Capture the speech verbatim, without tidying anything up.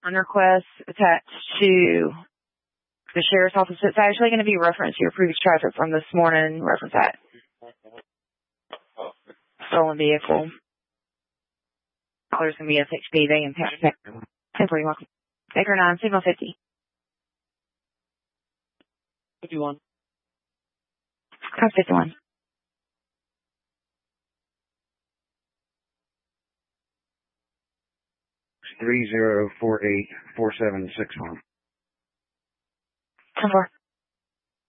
on request attached to the sheriff's office. It's actually going to be referenced to your previous traffic from this morning. Reference that. Stolen vehicle. There's going to be a six P V and temporary welcome. Baker nine, signal fifty. fifty-one. Code fifty-one. Three zero four eight four seven six one. ten four.